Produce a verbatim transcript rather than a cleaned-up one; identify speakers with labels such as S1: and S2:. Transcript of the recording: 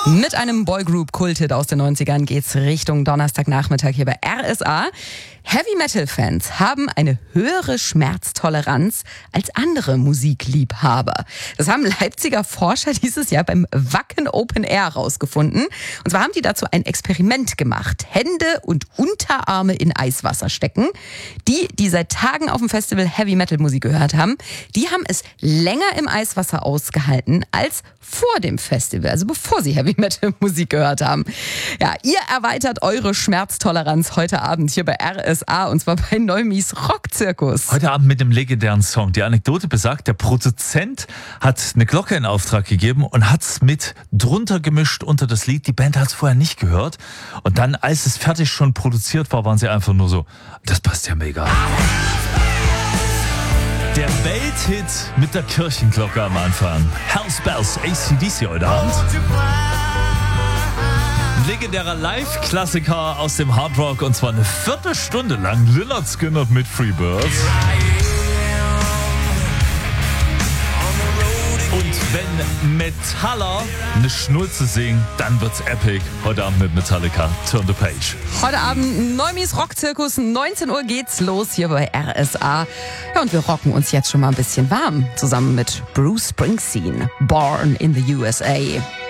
S1: Mit einem Boygroup-Kulthit aus den neunzigern geht's Richtung Donnerstagnachmittag hier bei R S A. Heavy-Metal-Fans haben eine höhere Schmerztoleranz als andere Musikliebhaber. Das haben Leipziger Forscher dieses Jahr beim Wacken Open Air rausgefunden. Und zwar haben die dazu ein Experiment gemacht. Hände und Unterarme in Eiswasser stecken. Die, die seit Tagen auf dem Festival Heavy-Metal-Musik gehört haben, die haben es länger im Eiswasser ausgehalten als vor dem Festival, also bevor sie Heavy-Metal-Musik gehört haben. Ja, ihr erweitert eure Schmerztoleranz heute Abend hier bei R S A und zwar bei Neumis Rockzirkus.
S2: Heute Abend mit dem legendären Song. Die Anekdote besagt, der Produzent hat eine Glocke in Auftrag gegeben und hat es mit drunter gemischt unter das Lied. Die Band hat es vorher nicht gehört. Und dann, als es fertig schon produziert war, waren sie einfach nur so, das passt ja mega. Der Welthit mit der Kirchenglocke am Anfang. Hell's Bells, A C D C heute Abend. Legendärer Live-Klassiker aus dem Hardrock und zwar eine Viertelstunde lang Lynyrd Skynyrd mit Freebirds. Und wenn Metaller eine Schnulze singen, dann wird's epic. Heute Abend mit Metallica, Turn the Page.
S1: Heute Abend Neumis Rockzirkus, neunzehn Uhr geht's los hier bei R S A. Ja, und wir rocken uns jetzt schon mal ein bisschen warm, zusammen mit Bruce Springsteen, Born in the U S A.